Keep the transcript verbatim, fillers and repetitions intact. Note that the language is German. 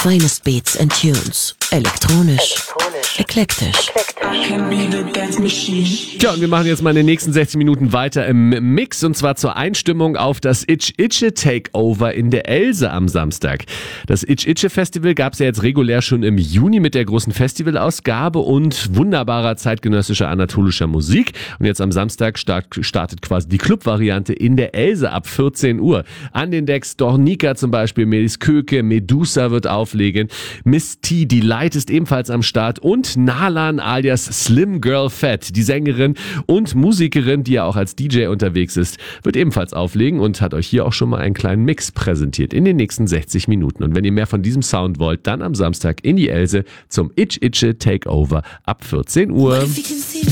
finest beats and tunes. Elektronisch. Eklektisch. Tja, und wir machen jetzt mal in den nächsten sechzig Minuten weiter im Mix, und zwar zur Einstimmung auf das Itch Itche Takeover in der Else am Samstag. Das Itch Itche Festival gab es ja jetzt regulär schon im Juni mit der großen Festivalausgabe und wunderbarer zeitgenössischer anatolischer Musik. Und jetzt am Samstag start, startet quasi die Club-Variante in der Else ab vierzehn Uhr. An den Decks Dornica zum Beispiel, Melis Köke, Medusa wird auflegen, Miss T Delight ist ebenfalls am Start und Nalan alias Slim Girl Fat, die Sängerin und Musikerin, die ja auch als D J unterwegs ist, wird ebenfalls auflegen und hat euch hier auch schon mal einen kleinen Mix präsentiert in den nächsten sechzig Minuten. Und wenn ihr mehr von diesem Sound wollt, dann am Samstag in die Else zum Itch Itche Takeover ab vierzehn Uhr.